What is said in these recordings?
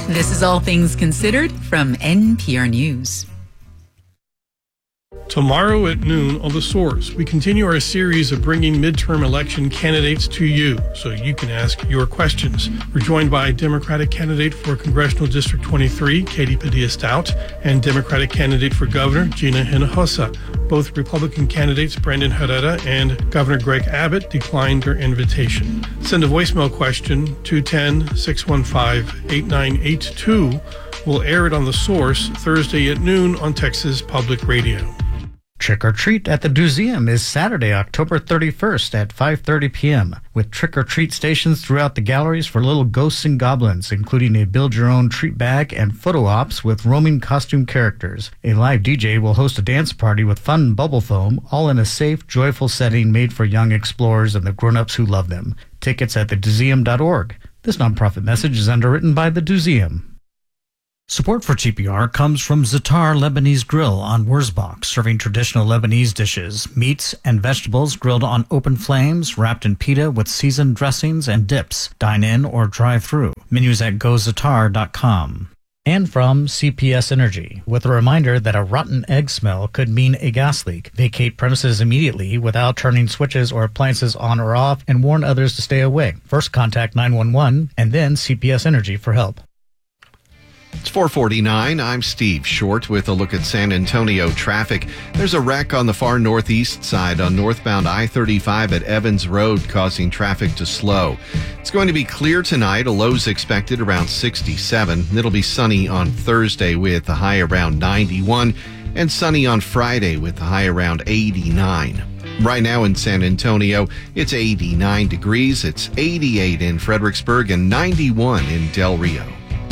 This is All Things Considered from NPR News. Tomorrow at noon on The Source, we continue our series of bringing midterm election candidates to you so you can ask your questions. We're joined by Democratic candidate for Congressional District 23, Katie Padilla-Stout, and Democratic candidate for governor, Gina Hinojosa. Both Republican candidates, Brandon Herrera and Governor Greg Abbott, declined their invitation. Send a voicemail question, 210-615-8982. We'll air it on The Source Thursday at noon on Texas Public Radio. Trick or Treat at the Museum is Saturday, October 31st at 5:30 p.m. with trick-or-treat stations throughout the galleries for little ghosts and goblins, including a build-your-own treat bag and photo ops with roaming costume characters. A live DJ will host a dance party with fun bubble foam, all in a safe, joyful setting made for young explorers and the grown-ups who love them. Tickets at themuseum.org. This nonprofit message is underwritten by the Museum. Support for TPR comes from Zatar Lebanese Grill on Wurzbach, serving traditional Lebanese dishes, meats and vegetables grilled on open flames, wrapped in pita with seasoned dressings and dips. Dine in or drive through. Menus at gozatar.com. And from CPS Energy, with a reminder that a rotten egg smell could mean a gas leak. Vacate premises immediately without turning switches or appliances on or off and warn others to stay away. First contact 911 and then CPS Energy for help. It's 4:49. I'm Steve Short with a look at San Antonio traffic. There's a wreck on the far northeast side on northbound I-35 at Evans Road, causing traffic to slow. It's going to be clear tonight. A low's expected around 67. It'll be sunny on Thursday with a high around 91, and sunny on Friday with a high around 89. Right now in San Antonio, it's 89 degrees. It's 88 in Fredericksburg and 91 in Del Rio.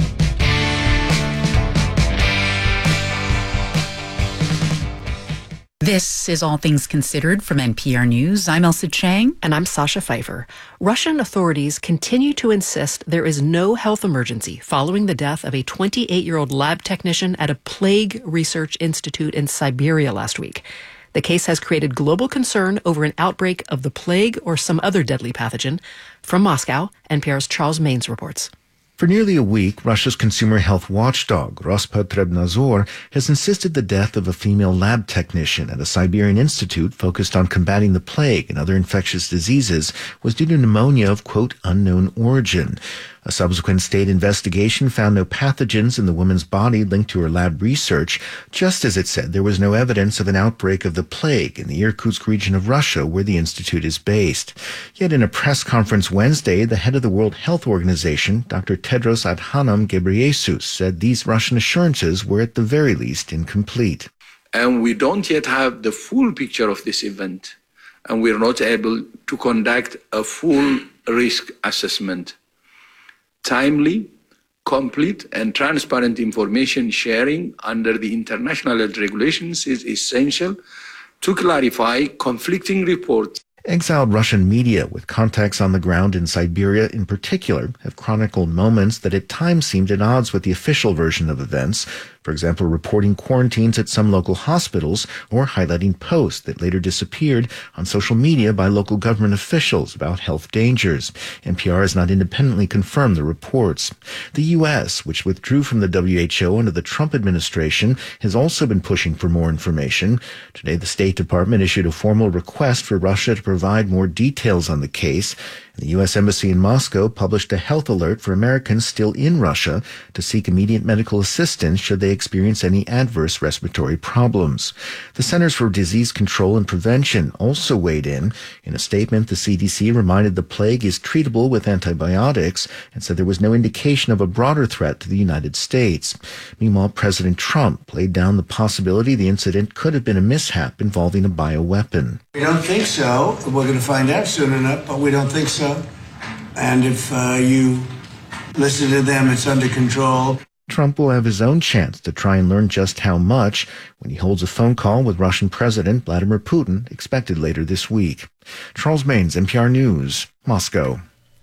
This is All Things Considered from NPR News. I'm Elsa Chang. And I'm Sasha Pfeiffer. Russian authorities continue to insist there is no health emergency following the death of a 28-year-old lab technician at a plague research institute in Siberia last week. The case has created global concern over an outbreak of the plague or some other deadly pathogen. From Moscow, NPR's Charles Maines reports. For nearly a week, Russia's consumer health watchdog, Rospotrebnadzor, has insisted the death of a female lab technician at a Siberian institute focused on combating the plague and other infectious diseases was due to pneumonia of, quote, unknown origin. A subsequent state investigation found no pathogens in the woman's body linked to her lab research, just as it said there was no evidence of an outbreak of the plague in the Irkutsk region of Russia where the institute is based. Yet in a press conference Wednesday, the head of the World Health Organization, Dr. Tedros Adhanom Ghebreyesus, said these Russian assurances were at the very least incomplete. And we don't yet have the full picture of this event, and we're not able to conduct a full risk assessment. Timely, complete, and transparent information sharing under the international health regulations is essential to clarify conflicting reports. Exiled Russian media with contacts on the ground in Siberia in particular have chronicled moments that at times seemed at odds with the official version of events. For example, reporting quarantines at some local hospitals or highlighting posts that later disappeared on social media by local government officials about health dangers. NPR has not independently confirmed the reports. The U.S., which withdrew from the WHO under the Trump administration, has also been pushing for more information. Today, the State Department issued a formal request for Russia to provide more details on the case. The U.S. Embassy in Moscow published a health alert for Americans still in Russia to seek immediate medical assistance should they experience any adverse respiratory problems. The Centers for Disease Control and Prevention also weighed in. In a statement, the CDC reminded the plague is treatable with antibiotics and said there was no indication of a broader threat to the United States. Meanwhile, President Trump laid down the possibility the incident could have been a mishap involving a bioweapon. We don't think so. We're going to find out soon enough, but we don't think so. And if you listen to them, it's under control. Trump will have his own chance to try and learn just how much when he holds a phone call with Russian President Vladimir Putin, expected later this week. Charles Maines, NPR News, Moscow.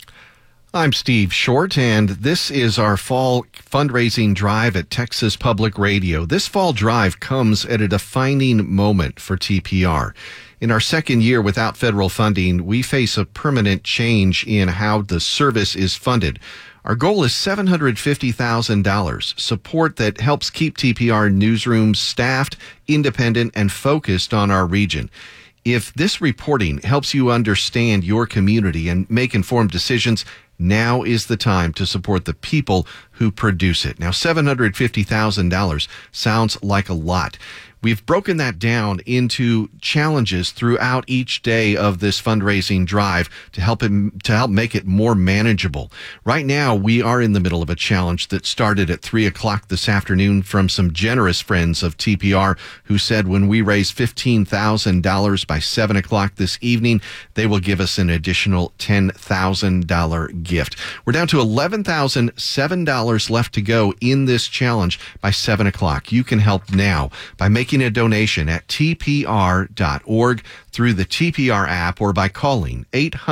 I'm Steve Short, and this is our fall fundraising drive at Texas Public Radio. This fall drive comes at a defining moment for TPR. In our second year without federal funding, we face a permanent change in how the service is funded. Our goal is $750,000, support that helps keep TPR newsrooms staffed, independent, and focused on our region. If this reporting helps you understand your community and make informed decisions, now is the time to support the people who produce it. Now, $750,000 sounds like a lot. We've broken that down into challenges throughout each day of this fundraising drive to help make it more manageable. Right now, we are in the middle of a challenge that started at 3 o'clock this afternoon from some generous friends of TPR who said when we raise $15,000 by 7 o'clock this evening, they will give us an additional $10,000 gift. We're down to $11,007 left to go in this challenge by 7 o'clock. You can help now by making a donation at tpr.org through the TPR app or by calling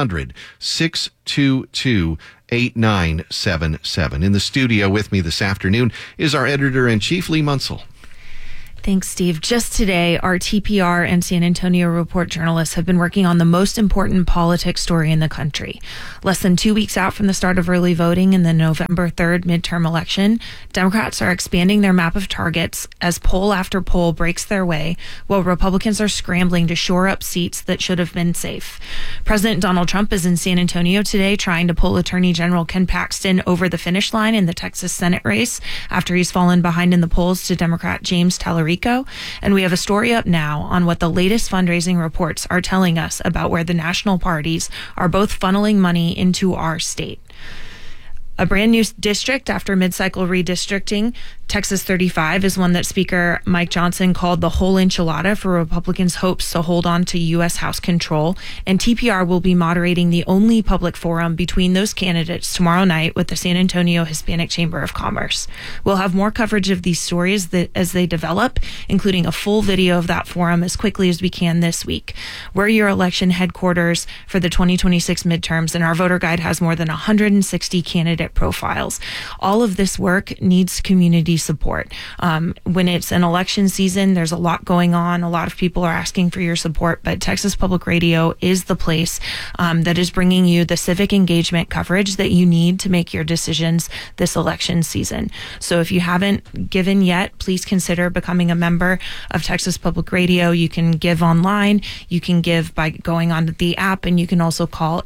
800-622-8977. In the studio with me this afternoon is our editor-in-chief, Lee Munsell. Thanks, Steve. Just today, our TPR and San Antonio Report journalists have been working on the most important politics story in the country. Less than 2 weeks out from the start of early voting in the November 3rd midterm election, Democrats are expanding their map of targets as poll after poll breaks their way, while Republicans are scrambling to shore up seats that should have been safe. President Donald Trump is in San Antonio today trying to pull Attorney General Ken Paxton over the finish line in the Texas Senate race after he's fallen behind in the polls to Democrat James Tallarico. And we have a story up now on what the latest fundraising reports are telling us about where the national parties are both funneling money into our state. A brand new district after mid-cycle redistricting, Texas 35, is one that Speaker Mike Johnson called the whole enchilada for Republicans' hopes to hold on to U.S. House control. And TPR will be moderating the only public forum between those candidates tomorrow night with the San Antonio Hispanic Chamber of Commerce. We'll have more coverage of these stories as they develop, including a full video of that forum as quickly as we can this week. We're your election headquarters for the 2026 midterms, and our voter guide has more than 160 candidate profiles. All of this work needs community support. When it's an election season, there's a lot going on. A lot of people are asking for your support, but Texas Public Radio is the place that is bringing you the civic engagement coverage that you need to make your decisions this election season. So if you haven't given yet, please consider becoming a member of Texas Public Radio. You can give online, you can give by going onto the app, and you can also call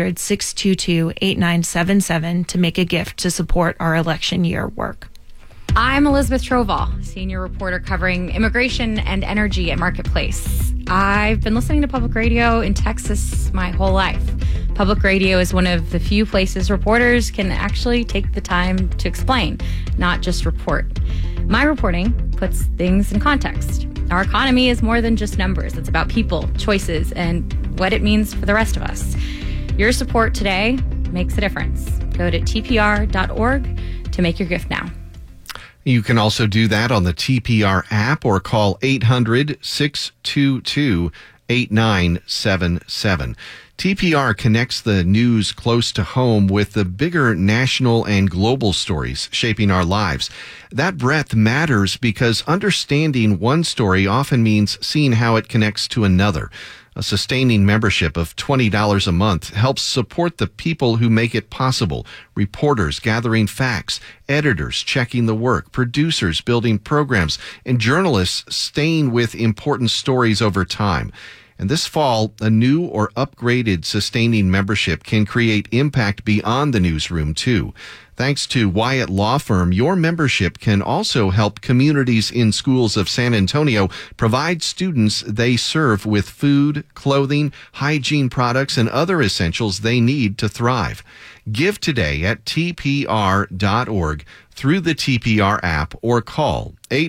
800-622-8977 to make a gift to support our election year work. I'm Elizabeth Troval, senior reporter covering immigration and energy at Marketplace. I've been listening to public radio in Texas my whole life. Public radio is one of the few places reporters can actually take the time to explain, not just report. My reporting puts things in context. Our economy is more than just numbers. It's about people, choices, and what it means for the rest of us. Your support today makes a difference. Go to tpr.org to make your gift now. You can also do that on the TPR app or call 800-622-8977. TPR connects the news close to home with the bigger national and global stories shaping our lives. That breadth matters because understanding one story often means seeing how it connects to another. A sustaining membership of $20 a month helps support the people who make it possible. Reporters gathering facts, editors checking the work, producers building programs, and journalists staying with important stories over time. And this fall, a new or upgraded sustaining membership can create impact beyond the newsroom, too. Thanks to Wyatt Law Firm, your membership can also help communities in schools of San Antonio provide students they serve with food, clothing, hygiene products, and other essentials they need to thrive. Give today at tpr.org through the TPR app or call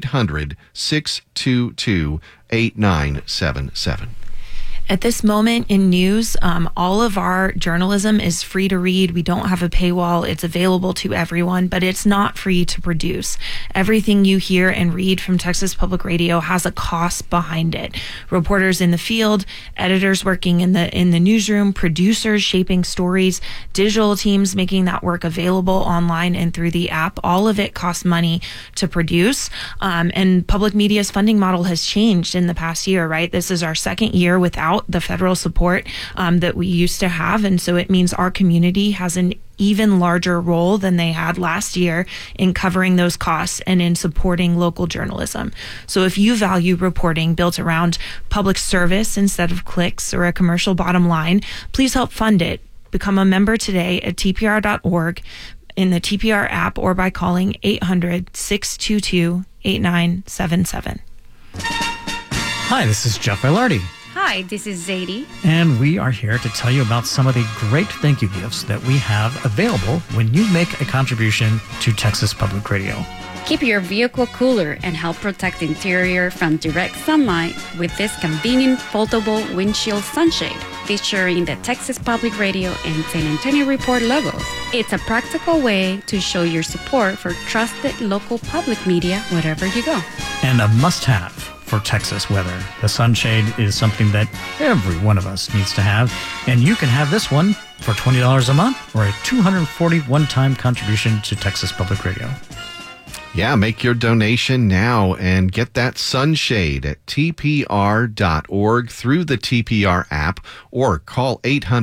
800-622-8977. At this moment in news, all of our journalism is free to read. We don't have a paywall. It's available to everyone, but it's not free to produce. Everything you hear and read from Texas Public Radio has a cost behind it. Reporters in the field, editors working in the newsroom, producers shaping stories, digital teams making that work available online and through the app. All of it costs money to produce. And public media's funding model has changed in the past year, right? This is our second year without without the federal support that we used to have. And so it means our community has an even larger role than they had last year in covering those costs and in supporting local journalism. So if you value reporting built around public service instead of clicks or a commercial bottom line, please help fund it. Become a member today at tpr.org, in the TPR app, or by calling 800-622-8977. Hi, this is Jeff Ilardi. Hi, this is Zadie. And we are here to tell you about some of the great thank you gifts that we have available when you make a contribution to Texas Public Radio. Keep your vehicle cooler and help protect the interior from direct sunlight with this convenient foldable windshield sunshade featuring the Texas Public Radio and San Antonio Report logos. It's a practical way to show your support for trusted local public media wherever you go. And a must-have for Texas weather. The sunshade is something that every one of us needs to have, and you can have this one for $20 a month or a $240 one-time contribution to Texas Public Radio. Yeah, make your donation now and get that sunshade at tpr.org through the TPR app, or call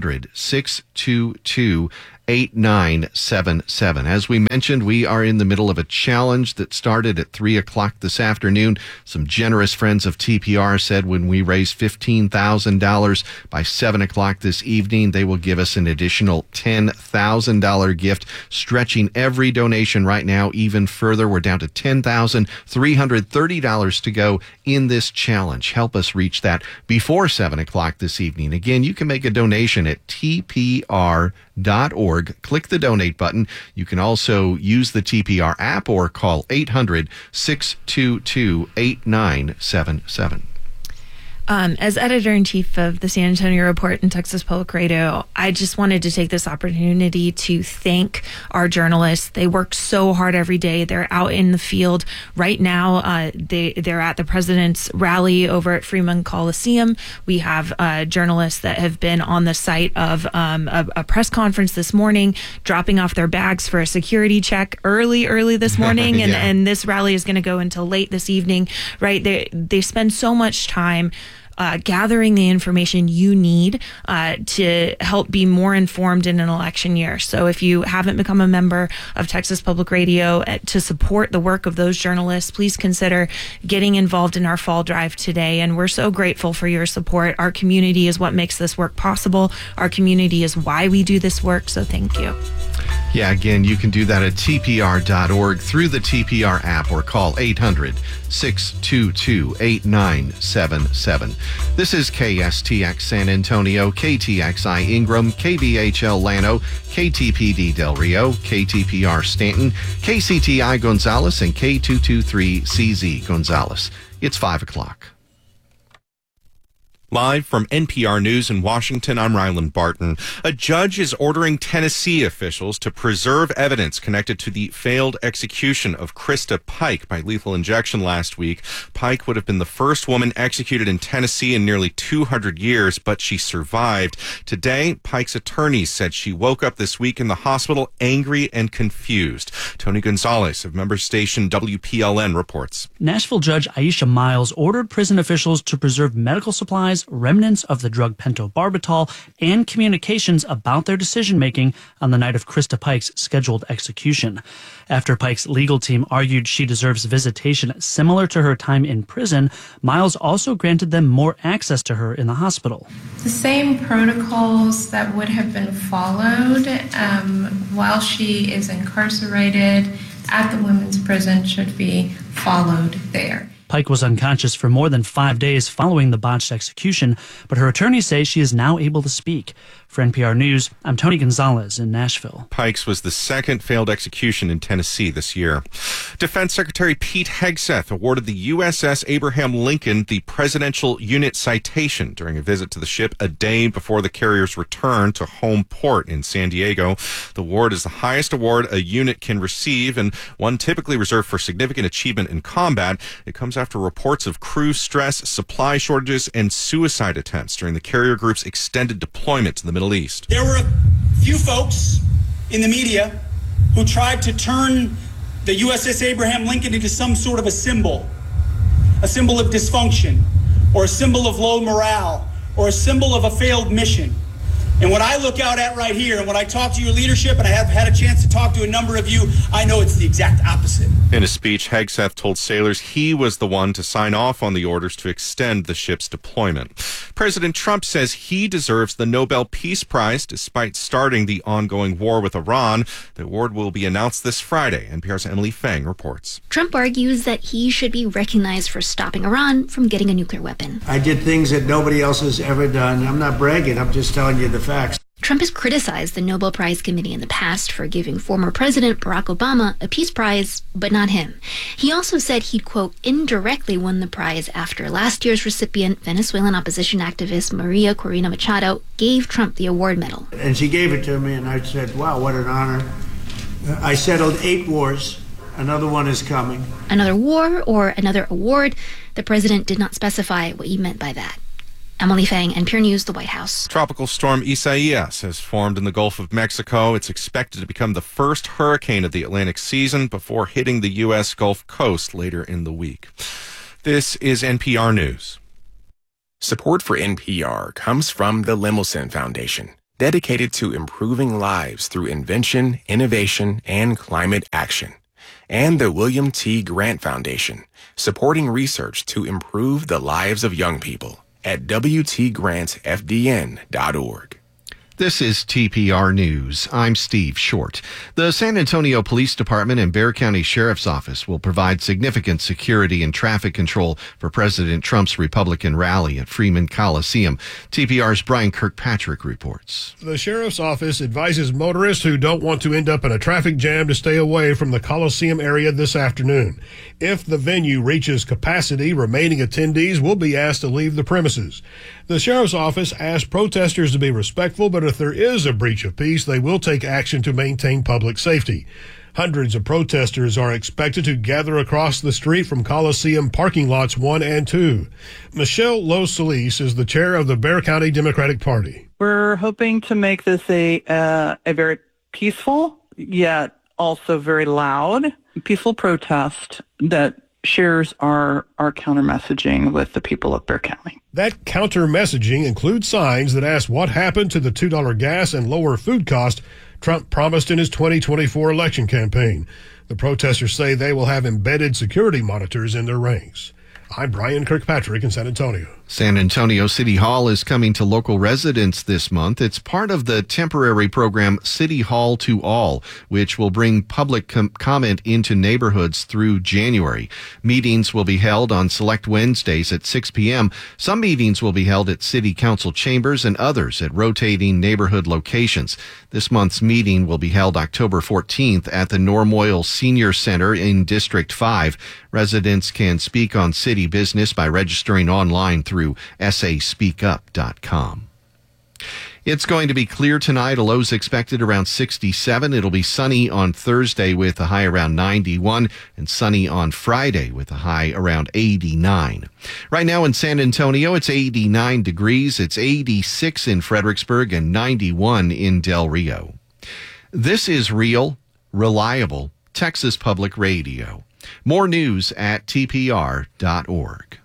800-622-8977. As we mentioned, we are in the middle of a challenge that started at 3 o'clock this afternoon. Some generous friends of TPR said when we raise $15,000 by 7 o'clock this evening, they will give us an additional $10,000 gift, stretching every donation right now even further. We're down to $10,330 to go in this challenge. Help us reach that before 7 o'clock this evening. Again, you can make a donation at tpr.org. Click the donate button. You can also use the TPR app or call 800-622-8977. As editor-in-chief of the San Antonio Report and Texas Public Radio, I just wanted to take this opportunity to thank our journalists. They work so hard every day. They're out in the field right now. They're at the president's rally over at Freeman Coliseum. We have journalists that have been on the site of a press conference this morning, dropping off their bags for a security check early this morning, Yeah. and this rally is going to go until late this evening. Right? They spend so much time gathering the information you need to help be more informed in an election year. So if you haven't become a member of Texas Public Radio to support the work of those journalists, please consider getting involved in our fall drive today. And we're so grateful for your support. Our community is what makes this work possible. Our community is why we do this work. So thank you. Yeah, again, you can do that at tpr.org through the TPR app or call 800-622-8977. This is KSTX San Antonio, KTXI Ingram, KBHL Llano, KTPD Del Rio, KTPR Stanton, KCTI Gonzales, and K223CZ Gonzales. It's 5 o'clock. Live from NPR News in Washington, I'm Ryland Barton. A judge is ordering Tennessee officials to preserve evidence connected to the failed execution of Krista Pike by lethal injection last week. Pike would have been the first woman executed in Tennessee in nearly 200 years, but she survived. Today, Pike's attorneys said she woke up this week in the hospital angry and confused. Tony Gonzalez of member station WPLN reports. Nashville Judge Aisha Miles ordered prison officials to preserve medical supplies, remnants of the drug pentobarbital, and communications about their decision-making on the night of Krista Pike's scheduled execution. After Pike's legal team argued she deserves visitation similar to her time in prison, Miles also granted them more access to her in the hospital. The same protocols that would have been followed while she is incarcerated at the women's prison should be followed there. Pike was unconscious for more than 5 days following the botched execution, but her attorneys say she is now able to speak. For NPR News, I'm Tony Gonzalez in Nashville. Pike's was the second failed execution in Tennessee this year. Defense Secretary Pete Hegseth awarded the USS Abraham Lincoln the Presidential Unit Citation during a visit to the ship a day before the carrier's return to home port in San Diego. The award is the highest award a unit can receive and one typically reserved for significant achievement in combat. It comes after reports of crew stress, supply shortages, and suicide attempts during the carrier group's extended deployment to the Middle East. There were a few folks in the media who tried to turn the USS Abraham Lincoln into some sort of a symbol of dysfunction, or a symbol of low morale, or a symbol of a failed mission. And what I look out at right here, and when I talk to your leadership, and I have had a chance to talk to a number of you, I know it's the exact opposite. In a speech, Hegseth told sailors he was the one to sign off on the orders to extend the ship's deployment. President Trump says he deserves the Nobel Peace Prize despite starting the ongoing war with Iran. The award will be announced this Friday. NPR's Emily Fang reports. Trump argues that he should be recognized for stopping Iran from getting a nuclear weapon. I did things that nobody else has ever done. I'm not bragging. I'm just telling you the facts. Trump has criticized the Nobel Prize Committee in the past for giving former President Barack Obama a peace prize, but not him. He also said he'd, quote, indirectly won the prize after last year's recipient, Venezuelan opposition activist Maria Corina Machado, gave Trump the award medal. And she gave it to me, and I said, wow, what an honor. I settled 8 wars. Another one is coming. Another war or another award? The president did not specify what he meant by that. Emily Fang, NPR News, the White House. Tropical storm Isaias has formed in the Gulf of Mexico. It's expected to become the first hurricane of the Atlantic season before hitting the U.S. Gulf Coast later in the week. This is NPR News. Support for NPR comes from the Lemelson Foundation, dedicated to improving lives through invention, innovation, and climate action. And the William T. Grant Foundation, supporting research to improve the lives of young people at WTGrantFDN.org. This is TPR News. I'm Steve Short. The San Antonio Police Department and Bexar County Sheriff's Office will provide significant security and traffic control for President Trump's Republican rally at Freeman Coliseum. TPR's Brian Kirkpatrick reports. The Sheriff's Office advises motorists who don't want to end up in a traffic jam to stay away from the Coliseum area this afternoon. If the venue reaches capacity, remaining attendees will be asked to leave the premises. The Sheriff's Office asked protesters to be respectful, but if there is a breach of peace, they will take action to maintain public safety. Hundreds of protesters are expected to gather across the street from Coliseum parking lots 1 and 2. Michelle Los Solis is the chair of the Bexar County Democratic Party. We're hoping to make this a very peaceful, yet also very loud, peaceful protest that shares our counter-messaging with the people of Bexar County. That counter-messaging includes signs that ask what happened to the $2 gas and lower food cost Trump promised in his 2024 election campaign. The protesters say they will have embedded security monitors in their ranks. I'm Brian Kirkpatrick in San Antonio. San Antonio City Hall is coming to local residents this month. It's part of the temporary program City Hall to All, which will bring public comment into neighborhoods through January. Meetings will be held on select Wednesdays at 6 p.m. Some meetings will be held at city council chambers and others at rotating neighborhood locations. This month's meeting will be held October 14th at the Normoyle Senior Center in District 5. Residents can speak on city business by registering online through SASpeakup.com. It's going to be clear tonight. A low's expected around 67. It'll be sunny on Thursday with a high around 91 and sunny on Friday with a high around 89. Right now in San Antonio, it's 89 degrees. It's 86 in Fredericksburg and 91 in Del Rio. This is real, reliable Texas Public Radio. More news at TPR.org.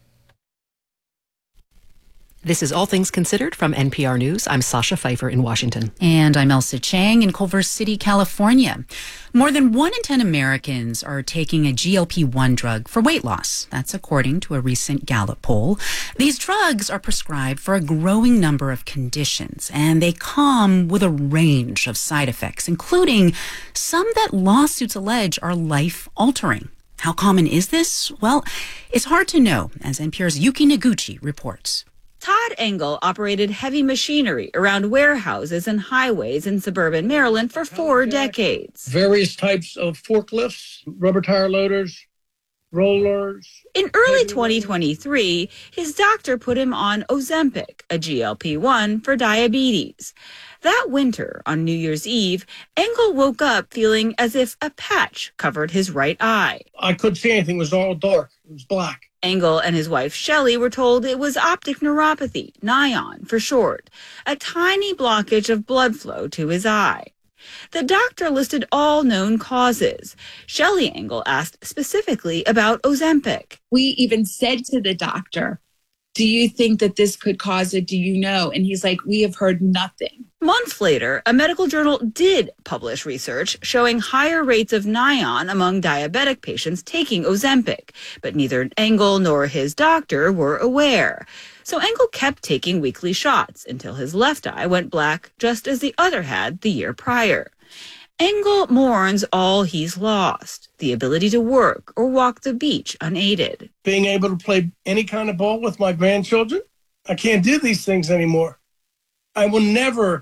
This is All Things Considered from NPR News. I'm Sasha Pfeiffer in Washington. And I'm Elsa Chang in Culver City, California. More than 1 in 10 Americans are taking a GLP-1 drug for weight loss. That's according to a recent Gallup poll. These drugs are prescribed for a growing number of conditions, and they come with a range of side effects, including some that lawsuits allege are life-altering. How common is this? Well, it's hard to know, as NPR's Yuki Noguchi reports. Todd Engel operated heavy machinery around warehouses and highways in suburban Maryland for 4 decades. Various types of forklifts, rubber tire loaders, rollers. In early 2023, his doctor put him on Ozempic, a GLP-1 for diabetes. That winter, on New Year's Eve, Engel woke up feeling as if a patch covered his right eye. I couldn't see anything. It was all dark. It was black. Engel and his wife Shelley were told it was optic neuropathy, NION for short, a tiny blockage of blood flow to his eye. The doctor listed all known causes. Shelley Engel asked specifically about Ozempic. We even said to the doctor, do you think that this could cause it? Do you know? And he's like, we have heard nothing. Months later, a medical journal did publish research showing higher rates of Nion among diabetic patients taking Ozempic, but neither Engel nor his doctor were aware. So Engel kept taking weekly shots until his left eye went black, just as the other had the year prior. Engel mourns all he's lost, the ability to work or walk the beach unaided. Being able to play any kind of ball with my grandchildren, I can't do these things anymore. I will never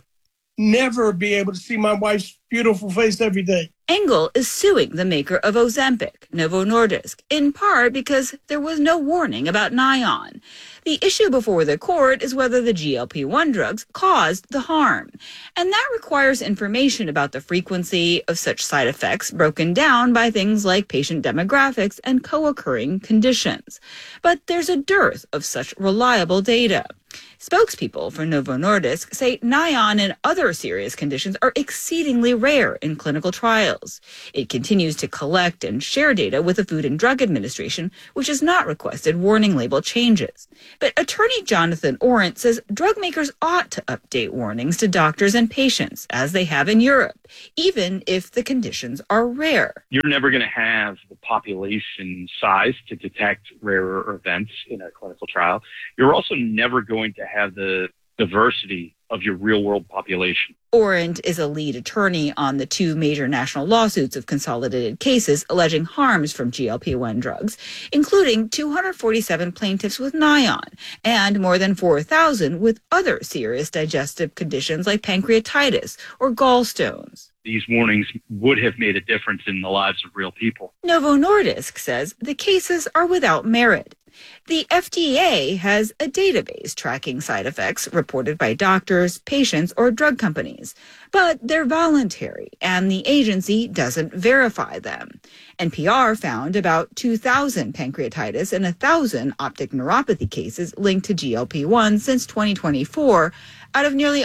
be able to see my wife's beautiful face every day. Engel is suing the maker of Ozempic, Novo Nordisk, in part because there was no warning about Nion. The issue before the court is whether the GLP-1 drugs caused the harm, and that requires information about the frequency of such side effects broken down by things like patient demographics and co-occurring conditions. But there's a dearth of such reliable data. Spokespeople for Novo Nordisk say Nion and other serious conditions are exceedingly rare in clinical trials. It continues to collect and share data with the Food and Drug Administration, which has not requested warning label changes. But attorney Jonathan Orent says drug makers ought to update warnings to doctors and patients, as they have in Europe, even if the conditions are rare. You're never going to have the population size to detect rarer events in a clinical trial. You're also never going to have the diversity of your real-world population. Orent is a lead attorney on the two major national lawsuits of consolidated cases alleging harms from GLP-1 drugs, including 247 plaintiffs with Nion and more than 4,000 with other serious digestive conditions like pancreatitis or gallstones. These warnings would have made a difference in the lives of real people. Novo Nordisk says the cases are without merit. The FDA has a database tracking side effects reported by doctors, patients, or drug companies, but they're voluntary, and the agency doesn't verify them. NPR found about 2,000 pancreatitis and 1,000 optic neuropathy cases linked to GLP-1 since 2024, out of nearly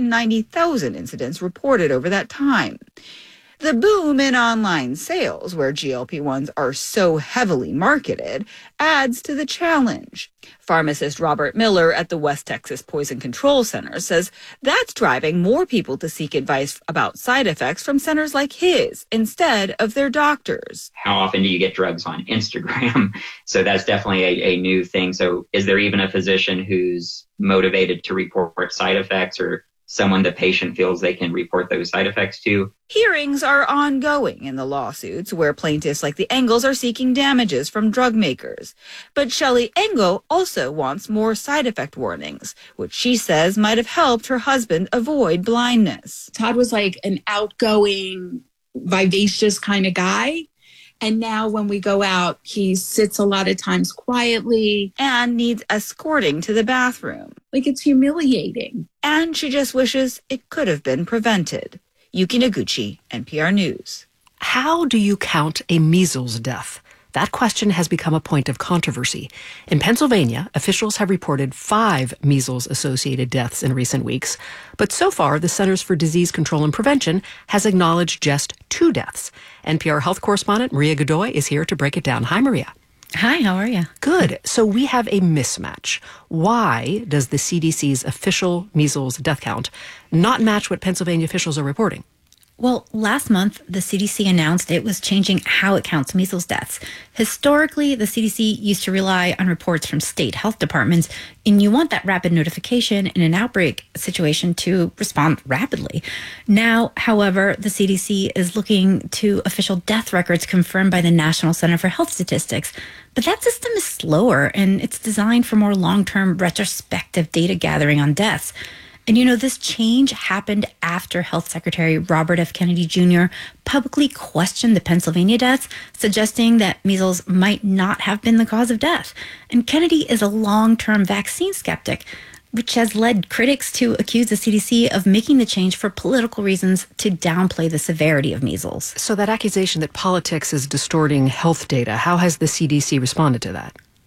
190,000 incidents reported over that time. The boom in online sales, where GLP-1s are so heavily marketed, adds to the challenge. Pharmacist Robert Miller at the West Texas Poison Control Center says that's driving more people to seek advice about side effects from centers like his instead of their doctors. How often do you get drugs on Instagram? So that's definitely a new thing. So is there even a physician who's motivated to report side effects, or someone the patient feels they can report those side effects to? Hearings are ongoing in the lawsuits, where plaintiffs like the Engels are seeking damages from drug makers. But Shelley Engel also wants more side effect warnings, which she says might have helped her husband avoid blindness. Todd was like an outgoing, vivacious kind of guy. And now when we go out, he sits a lot of times quietly and needs escorting to the bathroom. Like, it's humiliating. And she just wishes it could have been prevented. Yuki Noguchi, NPR News. How do you count a measles death? That question has become a point of controversy. In Pennsylvania, officials have reported 5 measles-associated deaths in recent weeks. But so far, the Centers for Disease Control and Prevention has acknowledged just 2 deaths. NPR health correspondent Maria Godoy is here to break it down. Hi, Maria. Hi, how are you? Good. So we have a mismatch. Why does the CDC's official measles death count not match what Pennsylvania officials are reporting? Well, last month, the CDC announced it was changing how it counts measles deaths. Historically, the CDC used to rely on reports from state health departments, and you want that rapid notification in an outbreak situation to respond rapidly. Now, however, the CDC is looking to official death records confirmed by the National Center for Health Statistics. But that system is slower, and it's designed for more long-term retrospective data gathering on deaths. And you know, this change happened after Health Secretary Robert F. Kennedy Jr. publicly questioned the Pennsylvania deaths, suggesting that measles might not have been the cause of death. And Kennedy is a long-term vaccine skeptic, which has led critics to accuse the CDC of making the change for political reasons to downplay the severity of measles. So that accusation that politics is distorting health data, how has the CDC responded to that?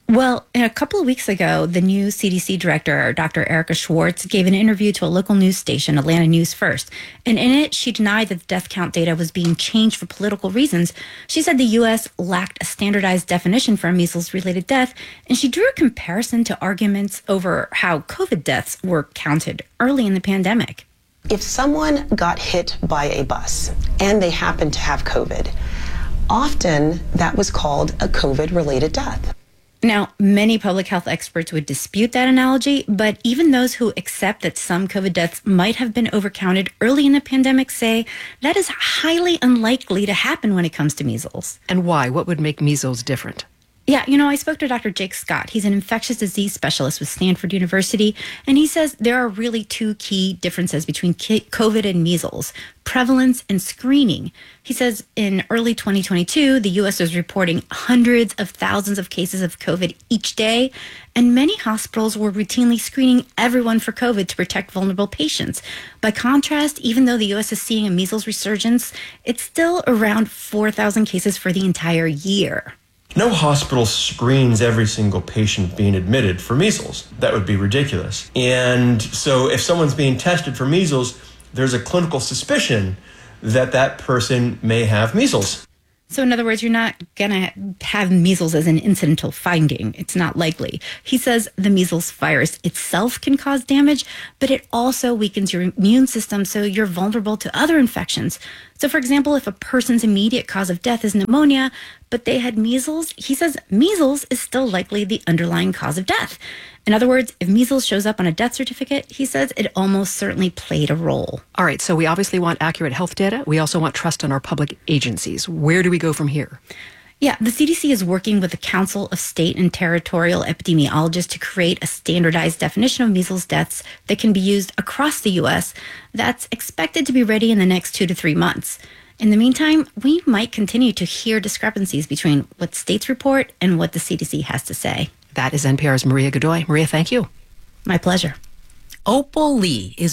Well, a couple of weeks ago, the new CDC director, Dr. Erica Schwartz, gave an interview to a local news station, Atlanta News First. And in it, she denied that the death count data was being changed for political reasons. She said the U.S. lacked a standardized definition for a measles-related death, and she drew a comparison to arguments over how COVID deaths were counted early in the pandemic. If someone got hit by a bus and they happened to have COVID, often that was called a COVID-related death. Now, many public health experts would dispute that analogy, but even those who accept that some COVID deaths might have been overcounted early in the pandemic say that is highly unlikely to happen when it comes to measles. And why? What would make measles different? Yeah, I spoke to Dr. Jake Scott. He's an infectious disease specialist with Stanford University, and he says there are really two key differences between COVID and measles: prevalence and screening. He says in early 2022, the U.S. was reporting hundreds of thousands of cases of COVID each day, and many hospitals were routinely screening everyone for COVID to protect vulnerable patients. By contrast, even though the U.S. is seeing a measles resurgence, it's still around 4,000 cases for the entire year. No hospital screens every single patient being admitted for measles. That would be ridiculous. And so if someone's being tested for measles, there's a clinical suspicion that that person may have measles. So in other words, you're not going to have measles as an incidental finding. It's not likely. He says the measles virus itself can cause damage, but it also weakens your immune system, so you're vulnerable to other infections. So for example, if a person's immediate cause of death is pneumonia, but they had measles, he says measles is still likely the underlying cause of death. In other words, if measles shows up on a death certificate, he says it almost certainly played a role. All right, so we obviously want accurate health data. We also want trust in our public agencies. Where do we go from here? Yeah, the CDC is working with the Council of State and Territorial Epidemiologists to create a standardized definition of measles deaths that can be used across the U.S. That's expected to be ready in the next 2 to 3 months. In the meantime, we might continue to hear discrepancies between what states report and what the CDC has to say. That is NPR's Maria Godoy. Maria, thank you. My pleasure. Opal Lee is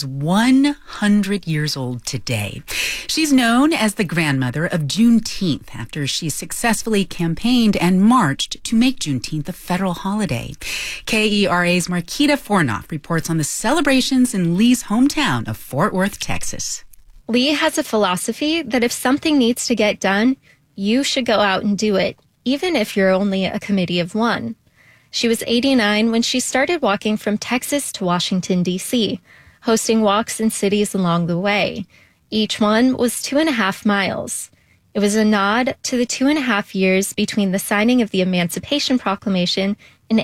100 years old today. She's known as the grandmother of Juneteenth after she successfully campaigned and marched to make Juneteenth a federal holiday. KERA's Marquita Fornoff reports on the celebrations in Lee's hometown of Fort Worth, Texas. Lee has a philosophy that if something needs to get done, you should go out and do it, even if you're only a committee of one. She was 89 when she started walking from Texas to Washington, D.C., hosting walks in cities along the way. Each one was 2.5 miles. It was a nod to the 2.5 years between the signing of the Emancipation Proclamation in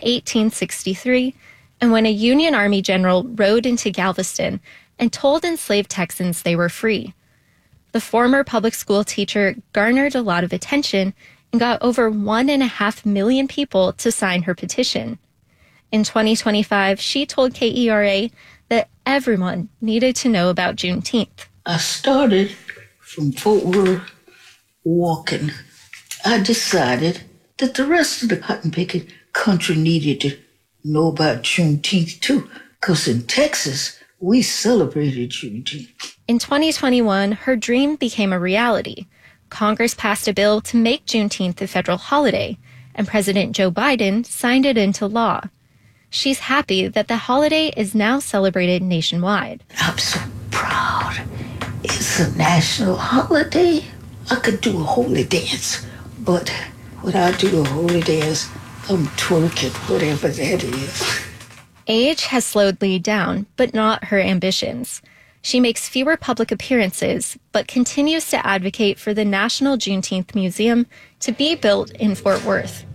1863 and when a Union Army general rode into Galveston and told enslaved Texans they were free. The former public school teacher garnered a lot of attention and got over 1.5 million people to sign her petition. In 2025, she told KERA that everyone needed to know about Juneteenth. I started from Fort Worth walking. I decided that the rest of the cotton picking country needed to know about Juneteenth too, because in Texas, we celebrated Juneteenth. In 2021, her dream became a reality. Congress passed a bill to make Juneteenth a federal holiday, and President Joe Biden signed it into law. She's happy that the holiday is now celebrated nationwide. I'm so proud. It's a national holiday. I could do a holy dance, but when I do a holy dance, I'm twerking, whatever that is. Age has slowed Lee down, but not her ambitions. She makes fewer public appearances, but continues to advocate for the National Juneteenth Museum to be built in Fort Worth.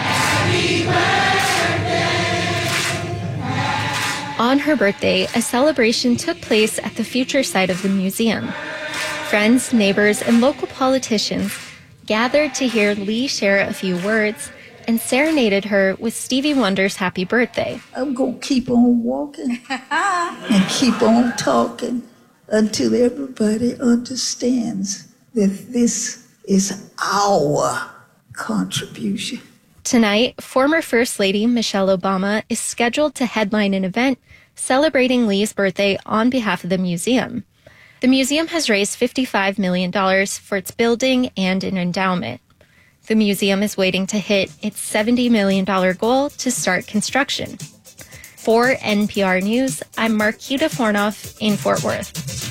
On her birthday, a celebration took place at the future site of the museum. Friends, neighbors, and local politicians gathered to hear Lee share a few words and serenaded her with Stevie Wonder's Happy Birthday. I'm going to keep on walking and keep on talking until everybody understands that this is our contribution. Tonight, former First Lady Michelle Obama is scheduled to headline an event celebrating Lee's birthday on behalf of the museum. The museum has raised $55 million for its building and an endowment. The museum is waiting to hit its $70 million goal to start construction. For NPR News, I'm Marquita Fornoff in Fort Worth.